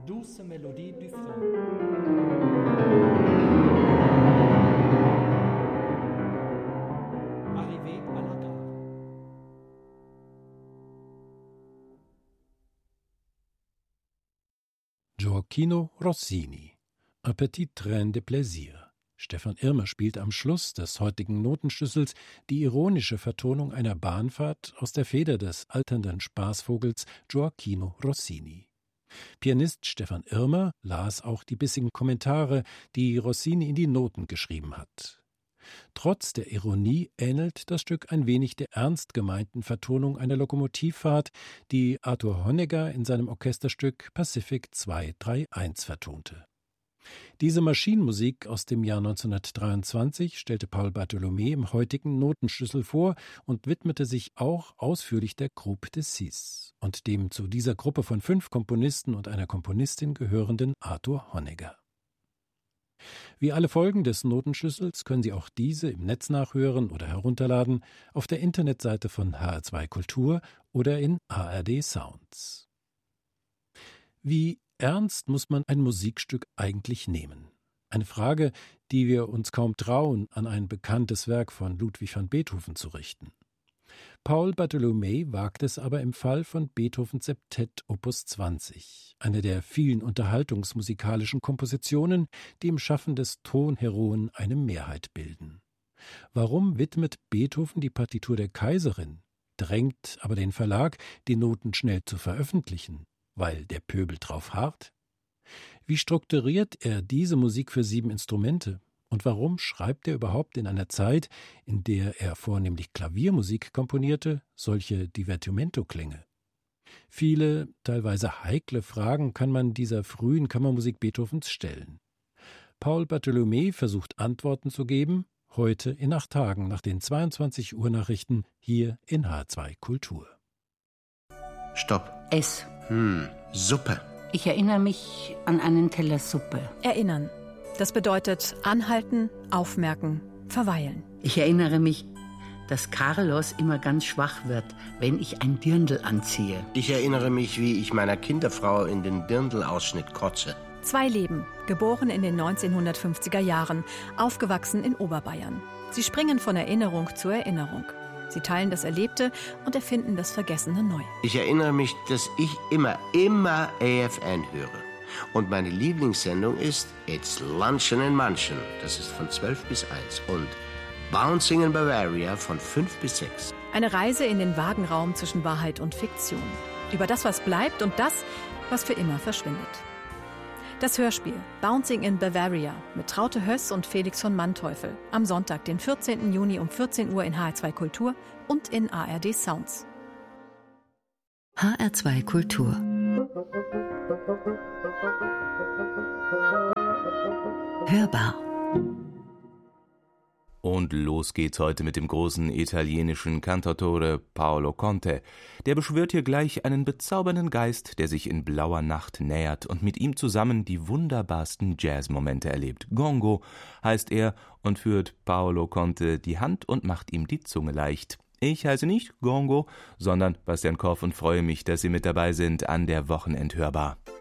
Douce Mélodie du Frein. Arrivé à la gare. Gioacchino Rossini, Un petit train de plaisir. Stefan Irmer spielt am Schluss des heutigen Notenschlüssels die ironische Vertonung einer Bahnfahrt aus der Feder des alternden Spaßvogels Gioacchino Rossini. Pianist Stefan Irmer las auch die bissigen Kommentare, die Rossini in die Noten geschrieben hat. Trotz der Ironie ähnelt das Stück ein wenig der ernst gemeinten Vertonung einer Lokomotivfahrt, die Arthur Honegger in seinem Orchesterstück Pacific 231 vertonte. Diese Maschinenmusik aus dem Jahr 1923 stellte Paul Bartholomé im heutigen Notenschlüssel vor und widmete sich auch ausführlich der Groupe de Six und dem zu dieser Gruppe von 5 Komponisten und einer Komponistin gehörenden Arthur Honegger. Wie alle Folgen des Notenschlüssels können Sie auch diese im Netz nachhören oder herunterladen auf der Internetseite von HR2 Kultur oder in ARD Sounds. Wie ernst muss man ein Musikstück eigentlich nehmen? Eine Frage, die wir uns kaum trauen, an ein bekanntes Werk von Ludwig van Beethoven zu richten. Paul Bartholomé wagt es aber im Fall von Beethovens Septett Opus 20, eine der vielen unterhaltungsmusikalischen Kompositionen, die im Schaffen des Tonheroen eine Mehrheit bilden. Warum widmet Beethoven die Partitur der Kaiserin, drängt aber den Verlag, die Noten schnell zu veröffentlichen? Weil der Pöbel drauf harrt? Wie strukturiert er diese Musik für 7 Instrumente? Und warum schreibt er überhaupt in einer Zeit, in der er vornehmlich Klaviermusik komponierte, solche Divertimento-Klänge? Viele, teilweise heikle Fragen kann man dieser frühen Kammermusik Beethovens stellen. Paul Bartholomé versucht Antworten zu geben, heute in 8 Tagen nach den 22 Uhr Nachrichten hier in H2 Kultur. Stopp. Es. Suppe. Ich erinnere mich an einen Teller Suppe. Erinnern. Das bedeutet anhalten, aufmerken, verweilen. Ich erinnere mich, dass Carlos immer ganz schwach wird, wenn ich ein Dirndl anziehe. Ich erinnere mich, wie ich meiner Kinderfrau in den Dirndl-Ausschnitt kotze. 2 Leben, geboren in den 1950er Jahren, aufgewachsen in Oberbayern. Sie springen von Erinnerung zu Erinnerung. Sie teilen das Erlebte und erfinden das Vergessene neu. Ich erinnere mich, dass ich immer AFN höre. Und meine Lieblingssendung ist It's Luncheon in Mansion. Das ist von 12 bis 1. Und Bouncing in Bavaria von 5 bis 6. Eine Reise in den vagen Raum zwischen Wahrheit und Fiktion. Über das, was bleibt und das, was für immer verschwindet. Das Hörspiel Bouncing in Bavaria mit Traute Höss und Felix von Manteuffel am Sonntag, den 14. Juni um 14 Uhr in HR2 Kultur und in ARD Sounds. HR2 Kultur. Hörbar. Und los geht's heute mit dem großen italienischen Cantautore Paolo Conte. Der beschwört hier gleich einen bezaubernden Geist, der sich in blauer Nacht nähert und mit ihm zusammen die wunderbarsten Jazzmomente erlebt. Gongo heißt er und führt Paolo Conte die Hand und macht ihm die Zunge leicht. Ich heiße nicht Gongo, sondern Bastian Korff und freue mich, dass Sie mit dabei sind an der Wochenendhörbar.